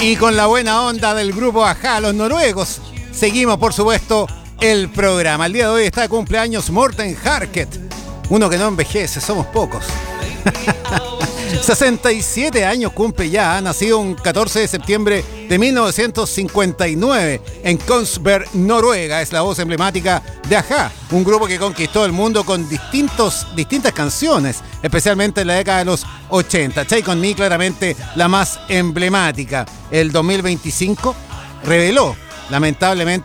Y con la buena onda del grupo Ajá, los noruegos, seguimos, por supuesto, el programa. El día de hoy está de cumpleaños Morten Harket, uno que no envejece, somos pocos. 67 años cumple ya, ha nacido un 14 de septiembre de 1959 en Kongsberg, Noruega. Es la voz emblemática de Ajá, un grupo que conquistó el mundo con distintas canciones, especialmente en la década de los 80. Take On Me, claramente la más emblemática. El 2025 reveló, lamentablemente,